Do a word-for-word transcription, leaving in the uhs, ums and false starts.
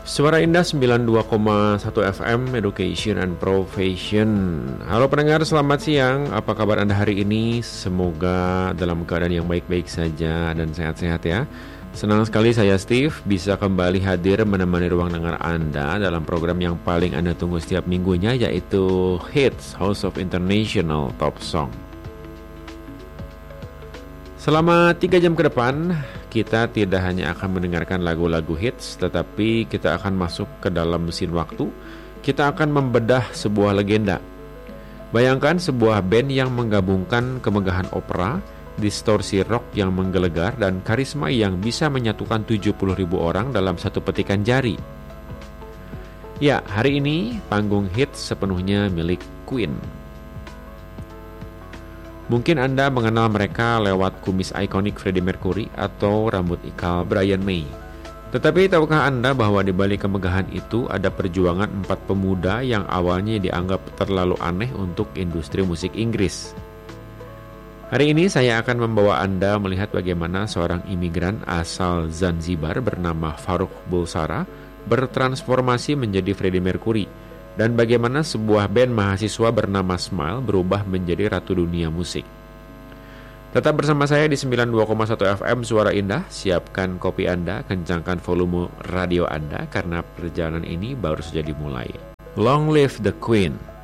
Suara Indah sembilan puluh dua koma satu F M, Education and Profession. Halo pendengar, selamat siang. Apa kabar Anda hari ini? Semoga dalam keadaan yang baik-baik saja dan sehat-sehat ya. Senang sekali saya Steve bisa kembali hadir menemani ruang dengar Anda dalam program yang paling Anda tunggu setiap minggunya, yaitu Hits House of International Top Song. Selama tiga jam ke depan, kita tidak hanya akan mendengarkan lagu-lagu hits, tetapi kita akan masuk ke dalam mesin waktu. Kita akan membedah sebuah legenda. Bayangkan sebuah band yang menggabungkan kemegahan opera, distorsi rock yang menggelegar, dan karisma yang bisa menyatukan tujuh puluh ribu orang dalam satu petikan jari. Ya, hari ini panggung hits sepenuhnya milik Queen. Mungkin Anda mengenal mereka lewat kumis ikonik Freddie Mercury atau rambut ikal Brian May. Tetapi tahukah Anda bahwa di balik kemegahan itu ada perjuangan empat pemuda yang awalnya dianggap terlalu aneh untuk industri musik Inggris? Hari ini saya akan membawa Anda melihat bagaimana seorang imigran asal Zanzibar bernama Farouk Bulsara bertransformasi menjadi Freddie Mercury, dan bagaimana sebuah band mahasiswa bernama Smile berubah menjadi ratu dunia musik. Tetap bersama saya di sembilan puluh dua koma satu F M Suara Indah. Siapkan kopi Anda, kencangkan volume radio Anda, karena perjalanan ini baru saja dimulai. Long live the Queen.